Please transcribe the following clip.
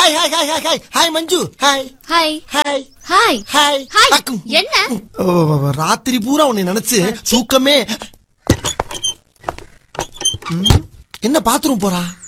Hi hi hi hi hi hi மஞ்சு. Hi hi hi hi hi. Hi. என்ன ராத்திரி பூரா உன்னை நினைச்சு தூக்கமே. என்ன பாத்ரூம் போறா?